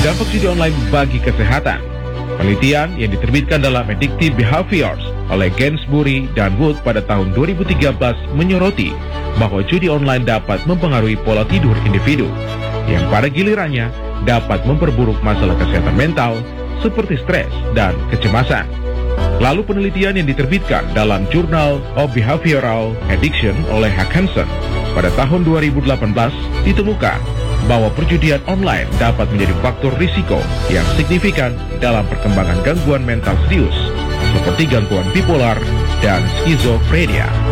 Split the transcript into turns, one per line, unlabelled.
Dampak judi online bagi kesehatan. Penelitian yang diterbitkan dalam Addictive Behaviors oleh Gainsbury dan Wood pada tahun 2013 menyoroti bahwa judi online dapat mempengaruhi pola tidur individu, yang pada gilirannya dapat memperburuk masalah kesehatan mental seperti stres dan kecemasan. Lalu penelitian yang diterbitkan dalam Journal of Behavioral Addiction oleh Hackenson pada tahun 2018 ditemukan bahwa perjudian online dapat menjadi faktor risiko yang signifikan dalam perkembangan gangguan mental serius seperti gangguan bipolar dan skizofrenia.